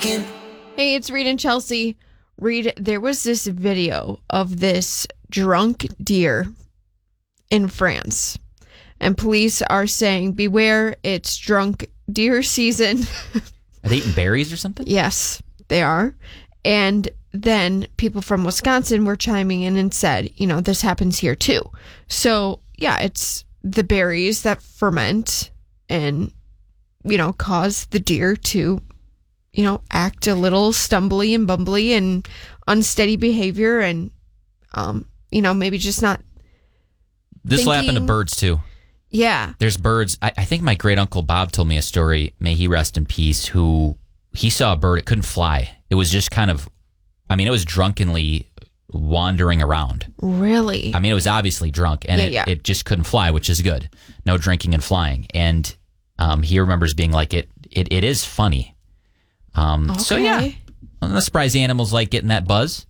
talking. Hey, it's Reed and Chelsea. Reed, there was this video of this drunk deer in France, and police are saying, beware, it's drunk deer season. Are they eating berries or something? Yes, they are. And then people from Wisconsin were chiming in and said, this happens here too. So, yeah, it's the berries that ferment and, cause the deer to, act a little stumbly and bumbly and unsteady behavior and, maybe just not This will happen to birds too. Yeah. There's birds. I think my great uncle Bob told me a story, may he rest in peace, who he saw a bird. It couldn't fly. It was just it was drunkenly wandering around. Really? It was obviously drunk, and it just couldn't fly, which is good. No drinking and flying. And he remembers being like, it is funny. Okay. So, yeah. I'm not surprised the animals like getting that buzz.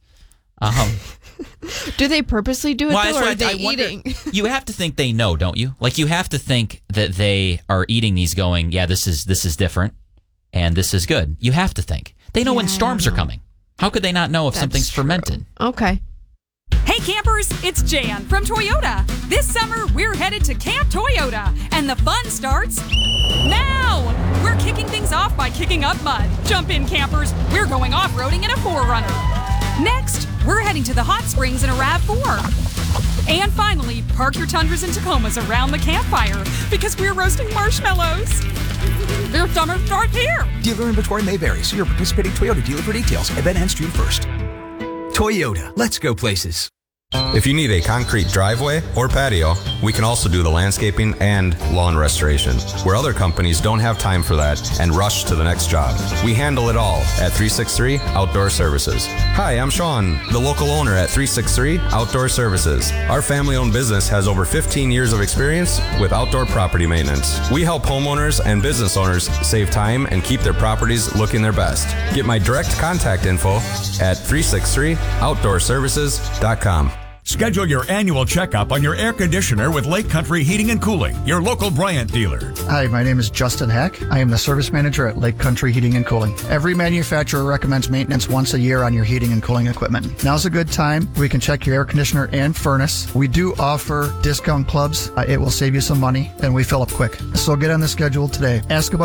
Do they purposely do it, well, or are they eating? You have to think they know, don't you? Like, you have to think that they are eating these going, yeah, this is different, and this is good. You have to think. They know when storms are coming. How could they not know if something's fermented? Okay. Hey campers, it's Jan from Toyota. This summer, we're headed to Camp Toyota, and the fun starts now. We're kicking things off by kicking up mud. Jump in, campers. We're going off-roading in a 4Runner. Next, we're heading to the hot springs in a RAV4. And finally, park your Tundras and Tacomas around the campfire because we're roasting marshmallows. Their summer starts here. Dealer inventory may vary. See your participating Toyota dealer for details. Event ends June 1st. Toyota, let's go places. If you need a concrete driveway or patio, we can also do the landscaping and lawn restoration, where other companies don't have time for that and rush to the next job. We handle it all at 363 Outdoor Services. Hi, I'm Sean, the local owner at 363 Outdoor Services. Our family-owned business has over 15 years of experience with outdoor property maintenance. We help homeowners and business owners save time and keep their properties looking their best. Get my direct contact info at 363outdoorservices.com. Schedule your annual checkup on your air conditioner with Lake Country Heating and Cooling, your local Bryant dealer. Hi, my name is Justin Hack. I am the service manager at Lake Country Heating and Cooling. Every manufacturer recommends maintenance once a year on your heating and cooling equipment. Now's a good time. We can check your air conditioner and furnace. We do offer discount clubs. It will save you some money, and we fill up quick. So get on the schedule today. Ask about